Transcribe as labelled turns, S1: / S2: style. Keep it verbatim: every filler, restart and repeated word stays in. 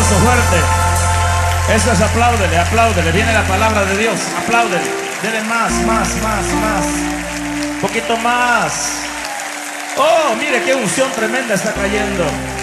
S1: aplauso fuerte. Eso es, apláudele, apláudele. Viene la palabra de Dios. Apláudele. Dele más, más, más, más. Un poquito más. Oh, mire qué unción tremenda está cayendo.